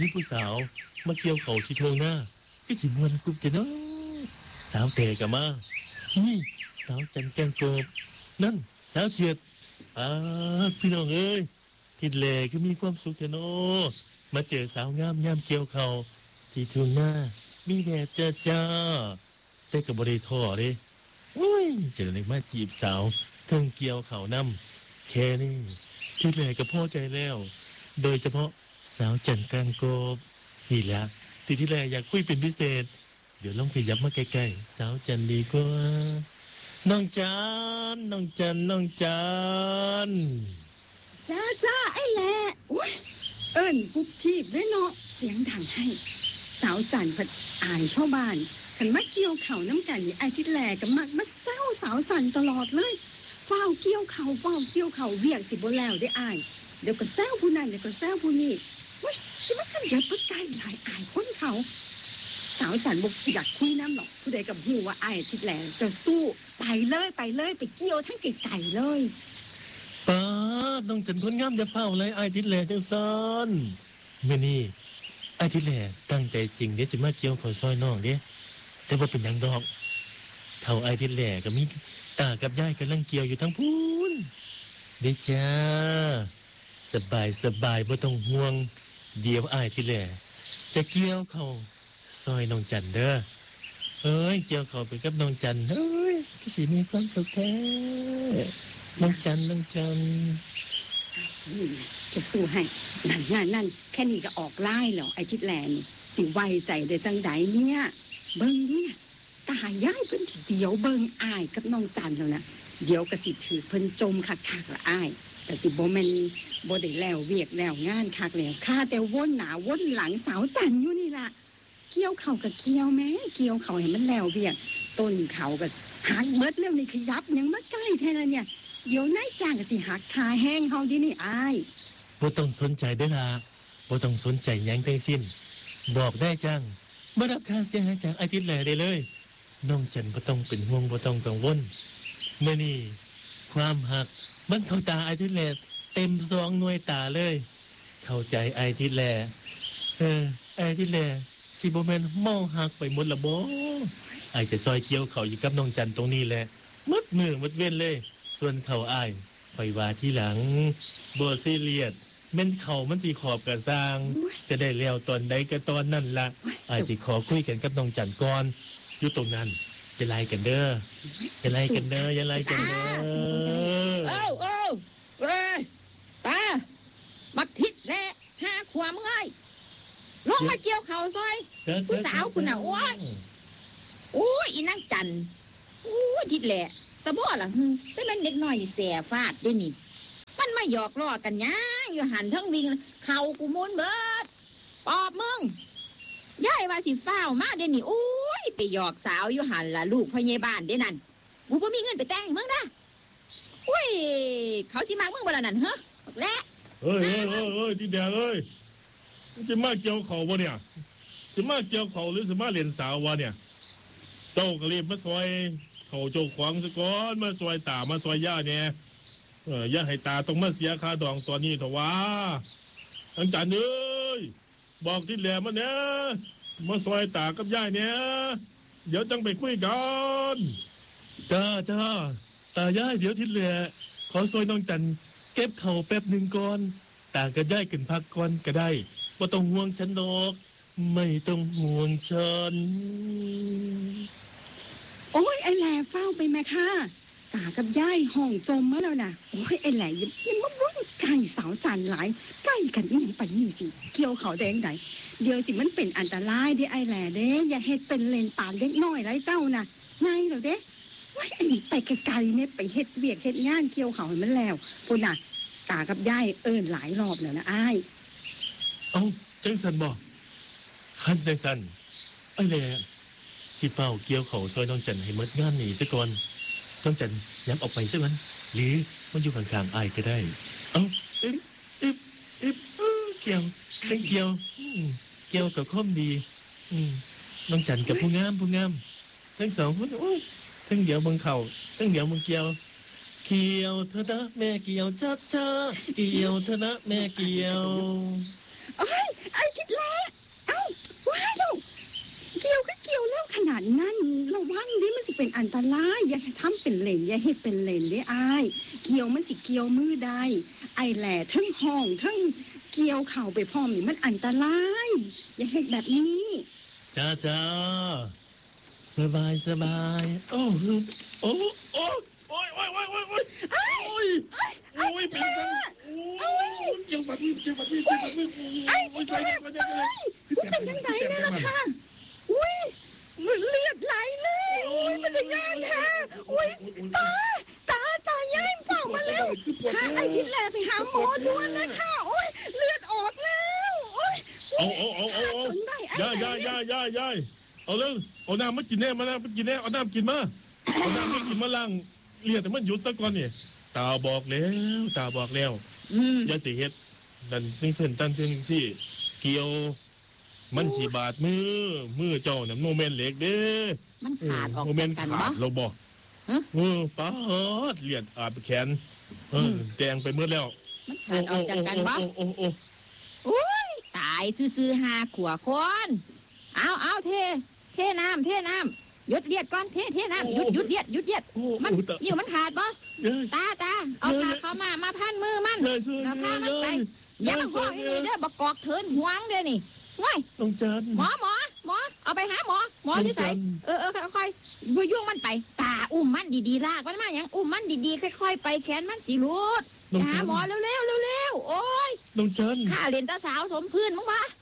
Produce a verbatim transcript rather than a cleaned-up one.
นี่ผู้สาวมาเกี่ยวเขาที่เทิงหน้าก็สิมวนกุบจะเนาะสาวแต่กะมานี่สาวจันแกงโกบนั่นสาวเจียดอ่าพี่น้องเอ้ยทิดแลก็มีความสุขเถอะเนาะมาเจอสาวงามยามเกี่ยวเขาที่เทิงหน้ามีแดดจ้าจ้าแต่ก็บ่ได้ท้อเด้โอ้ยเสิได้มาจีบสาวเทิงเกี่ยวเขานำแค่นี้ทิดแลก็พอใจแล้วโดยเฉพาะสาวจันแกงโกบนี่แหละที่ที่แรกอยากคุยเป็นพิเศษเดี๋ยวลองขยับมาใกล้ๆสาวจันดีกว่าน้องจันน้องจันน้องจันจ้าจ้าไอ้แหละอุ้ยเอิ้นปุ๊บทีบด้วยเนาะเสียงดังให้สาวจันผัดอายชาวบ้านขันมาเกี่ยวเข่าน้ำกันนี่ไอ้ทิดแหลก็มักมาเศร้าสาวจันตลอดเลยเฝ้าเกี่ยวเข่าเฝ้าเกี่ยวเข่าเวียงสิบ่แล้วได้อายเดี๋ยวก็แซวผู้นั้นเดี๋ยวก็แซวผู้นี้เฮ้ยที่มันขันยับไปไกลหลายอายคนเขาสาวจันบอกอยากคุยน้ำหรอกผู้ใดกับหูว่าอายทิดแหลจะสู้ไปเลยไปเลยไปเกี่ยวทั้งไก่ๆเลยป้าน้องจันคนงามจะเฝ้าเลยไอ้ทิดแหลจังซันเมื่อนี้ไอ้ทิดแหลตั้งใจจริงเดี๋ยวจะมาเกี่ยวขอซอยน้องเด้แต่ว่าเป็นยังดอกเท่าไอ้ทิดแหลก็มีตากับยายกำลังเกี่ยวอยู่ทั้งพูนเด้จ้าสบายสบายบ่ต้องห่วงเดี๋ยวอ้ายที่แหล่จะเกี่ยวเขาซอยน้องจันเด้อเอ้ยเกี่ยวเขาไปกับน้องจันเอ้ยก็สิมีความสุขแท้น้องจันน้องจันนี่จะสู้ให้นั่นนั่นนั่นแค่นี้ก็ออกไล่แล้วไอ้ทิดแลนี่สิไว้ใจได้จังใดเนี่ยเบิ่งเนี่ยตาย้ายเพิ่นทีเดียวเบิ่งอ้ายกับน้องจันแล้วนะเดี๋ยวก็สิถือเพิ่นจมคักๆละอ้ายแต่สิบ่แม่นบ่ได้แล้วเวียกแล้วงานคักแล้วข้าแต่วนหน้าวนหลังสาวจันอยู่นี่ล่ะเกี่ยวเข่ากับเกี่ยวแม่เกี่ยวเข่าให้มันแล้วเวียกต้นเขาก็หักเบิดแล้วนี่ขยับยังมาใกล้แท้แล้วเนี่ยเดี๋ยวนายจ้างก็สิหักคาแห้งเฮาดินี่อ้ายบ่ต้องสนใจเด้อล่ะบ่ต้องสนใจหยังทั้งสิ้นบอกได้จังบ่รับค่าเสียหายจากไอ้ทิดแลได้เลยน้องจันบ่ต้องเป็นห่วงบ่ต้องกังวลเมื่อนี้ความหักมันเข้าตาไอ้ทิดแลเต็มสองหน่วยตาเลยเข้าใจไอ้ทิดแลเออไอ้ทิดแลสิบ่แม่นเมาหักไปหมดละบ่ไอ้จะซอยเกี่ยวเขาอยู่กับน้องจันตรงนี้แหละหมดมือหมดเว้นเลยส่วนเขาอ้ายค่อยว่าทีหลังบ่ซีเรียสแม่นเขามันสิขอบกระสร้างจะได้แล้วตอนใดก็ตอนนั้นล่ะอ้ายสิขอคุยกันกับน้องจันก่อนอยู่ตรงนั้นจะไล่กันเด้อจะไล่กันเด้ออย่าไล่กันเด้อเอ้าเอ้าเอ้ยตาบักทิดแลหาความง่ายลงมาเกี่ยวเขาซอยผู้สาวคุณน่ะโอ้ยโอ้ยอีนางจันโอ้ยทิดแลสะบ่ล่ะฮึใส่มันเด็กน้อยนี่แสฟาดเด้นี่มันมาหยอกล้อกันหยังอยู่หันทั้งวิ่งเขากูมุนเบิดปอบมึงยายว่าสิฟ้าวมาเด้นี่โอ้ยไปหยอกสาวอยู่หันล่ะลูกพ่อใหญ่บ้านเด้นั่นกูบ่มีเงินไปแต่งมึงนะอุ้ยเขาสิมาเมืองบ่ล่ะนั่นเฮ้อบักแลเอ้ยเอ้ยเอ้ยเอ้ยที่แดงเอ้ยมันสิมาเกี่ยวเขาบ่เนี่ยสิมาเกี่ยวเขาหรือสิมาเล่นสาววะเนี่ยเจ้าก็รีบมาซอยเขาเจ้าของซะก่อนมาซอยตามาซอยย่าเนี่ยเอออย่าให้ตาต้องมาเสียค่าดองตอนนี้เถอะวะอังจันเอ้ยบอกที่แหลมมันเนี่ยมาซอยตากับย่าเนี่ยเดี๋ยวจังไปคุยกันจ้าจ้าตาย่าเดี๋ยวทิศแหลขอซอยน้องจันเก็บเข่าแป๊บหนึ่งก่อนตาก็ย่ายขึ้นพักก่อนก็ได้บ่ต้องห่วงฉันดอกไม่ต้องห่วงฉันโอ้ยไอ้แหล่เฝ้าไปแม่ค่ะตากับยายห้องจมมาแล้วนะโอ้ยไอ้แหล่ยังยังมาบ่นไก่สาวจันหลายใกล้กันอีหยังปานนี้สิเกี่ยวเขาแดงไดเดี๋ยวสิมันเป็นอันตรายเด้ไอ้แหล่เด้อย่าเฮ็ดเป็นเลนปานเด็กน้อยไรเจ้าน่ะไงเหรอเด้ว้ยไอ้นี่ไปไกลๆเนี่ยไปเฮ็ดเวียกเฮ็ดงานเกี่ยวเขาให้มันแล้วพุ่นน่ะตากับยายเอิ้นหลายรอบแล้วนะอ้ายเอ้าจังซั่นบ่คันจังซั่นไอ้แหล่สิเฝ้าเกี่ยวเขาซอยน้องจันให้หมดงานนี่ซะก่อนน้องจันย้ำออกไปซะมันหรือมันอยู่ข้างๆอ้ายก็ได้เอ้าอึ๊บอึ๊บอึ๊บเกี่ยวทั้งเกี่ยวเกี่ยวกับคมดีน้องจันกับผู้งามผู้งามทั้งสองคนโอ้ยทั้งเดี๋ยวมึงเข่าทั้งเดี๋ยวมึงเกี่ยวเกี่ยวเธอนะแม่เกี่ยวจ้าจ้าเกี่ยวเธอนะแม่เกี่ยวโอ้ยไอ้ทิดแลเป็นอันตรายอย่าทำเป็นเล่นอย่าเฮ็ดเป็นเล่นได้อ้ายเกี่ยวมันสิเกี่ยวมือได้ไอ้แหล่ทั้งห้องทั้งเกี่ยวเข่าไปพร้อมนี่มันอันตรายอย่าเฮ็ดแบบนี้จ้าจ้าสบายสบายโอ้โอ้โอ้โอ้ยโอ้ยโอ้ยโอ้ยโอ้ยโอ้ยโอ้ยเป็นจังโอ้ยเกี่ยวแบบนี้เกี่ยวแบบนี้เกี่ยวแบบนี้โอ้ยโอ้ยใส่ใส่ใส่ใส่เป็นจังไดเนี่ยล่ะค่ะอุ้ยเลือดไหลเลยอุ้ยมันจะย่านค่ะอุ้ยตาตาตาย่ายฝ่ามาแล้วหาไอ้ทิดแลไปหาหมอด่วนนะคะโอ้ยเลือดออกแล้วโอ้ยเอาเอาเอาเอาเอาย่าย่าย่าย่าย่าเอาเรื่องเอาน้ำมากินแน่มาแล้วมากินแน่เอาน้ำกินมาเอาน้ำมากินมาล้างเลียดแต่มันหยุดซะก่อนนี่ตาบอกแล้วตาบอกแล้วอย่าสิเฮ็ดนั่นนี่เส้นตันเส้นสิเกี่ยวมันสิบาดมือมือเจ้าน่ะโมเมนต์เหล็กเด้มันขาดออกโมเมนต์กันขาบ่ดเราบ่เออป๊าดเลียดอาบแขนเออแดงไปหมดแล้วมันขาดออกจากกันบ่โอ้โอ้โอ้อุ้ยตายซื่อๆหาขัวคนเอาเอาเทเทน้ำเทน้ำหยุดเลียดก่อนเทเทน้ำหยุดหยุดเลียดหยุดเลียดมันอยู่มันขาดบ่ตาตาเอาผ้าเขามามาพันมือมันเอาผ้ามันไปอย่ามาฟ้องอีนี่เด้อบ่กอกเถินหวงเด้อนี่ว้ายน้องจันหมอหมอหมอเอาไปหาหมอหมออยู่ไสเออเออค่อยๆบ่ยุ่งมันไปตาอุ้มมันดีๆลากมันมาหยังอุ้มมันดีๆค่อยๆไปแขนมันสิหลุดหาหมอเร็วๆเร็วๆโอ้ยน้องจันข้าเล่นตาสาวสมพื้นมึงวะ